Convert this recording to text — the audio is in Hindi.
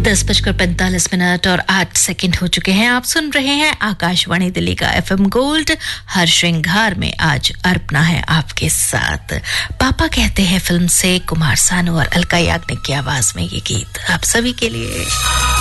10:45 और 8 सेकंड हो चुके हैं। आप सुन रहे हैं आकाशवाणी दिल्ली का FM गोल्ड। हर श्रृंगार में आज अर्पणा है आपके साथ। पापा कहते हैं फिल्म से कुमार सानू और अलका याग्निक की आवाज में ये गीत आप सभी के लिए।